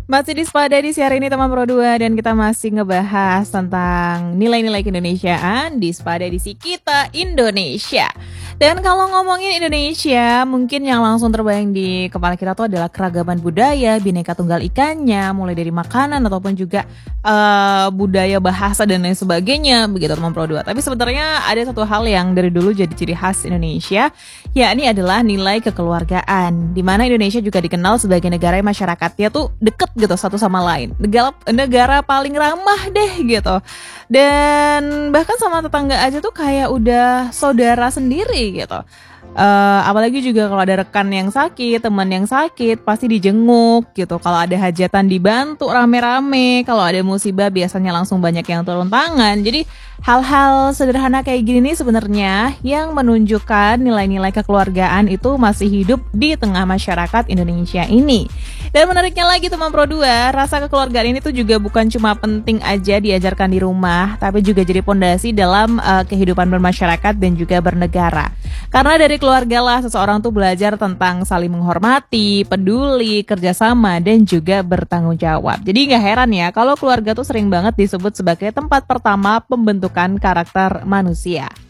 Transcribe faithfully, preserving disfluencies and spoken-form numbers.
Masih di Spada di hari ini teman Pro dua dan kita masih ngebahas tentang nilai-nilai keindonesiaan di Spada edisi kita Indonesia. Dan kalau ngomongin Indonesia, mungkin yang langsung terbayang di kepala kita tuh adalah keragaman budaya, bineka tunggal ikannya, mulai dari makanan ataupun juga uh, budaya bahasa dan lain sebagainya, begitu teman Pro dua. Tapi sebenarnya ada satu hal yang dari dulu jadi ciri khas Indonesia, yakni adalah nilai kekeluargaan. Di mana Indonesia juga dikenal sebagai negara yang masyarakatnya tuh deket gitu satu sama lain. Negara, negara paling ramah deh gitu. Dan bahkan sama tetangga aja tuh kayak udah saudara sendiri gitu. Uh, apalagi juga kalau ada rekan yang sakit, teman yang sakit pasti dijenguk gitu. Kalau ada hajatan dibantu rame-rame. Kalau ada musibah biasanya langsung banyak yang turun tangan. Jadi hal-hal sederhana kayak gini nih sebenarnya yang menunjukkan nilai-nilai kekeluargaan itu masih hidup di tengah masyarakat Indonesia ini. Dan menariknya lagi teman Pro dua, rasa kekeluargaan ini tuh juga bukan cuma penting aja diajarkan di rumah, tapi juga jadi pondasi dalam uh, kehidupan bermasyarakat dan juga bernegara. Karena dari keluarga lah seseorang tuh belajar tentang saling menghormati, peduli, kerjasama, dan juga bertanggung jawab. Jadi gak heran ya kalau keluarga tuh sering banget disebut sebagai tempat pertama pembentukan karakter manusia.